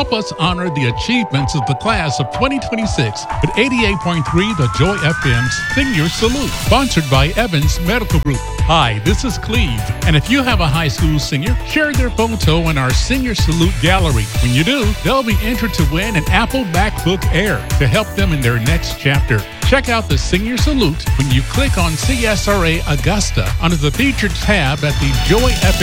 Help us honor the achievements of the class of 2026 with 88.3 The Joy FM's Senior Salute, sponsored by Evans Medical Group. Hi, this is Cleve, and if you have a high school senior, share their photo in our Senior Salute gallery. When you do, they'll be entered to win an Apple MacBook Air to help them in their next chapter. Check out the Senior Salute when you click on CSRA Augusta under the Featured tab at the Joy FM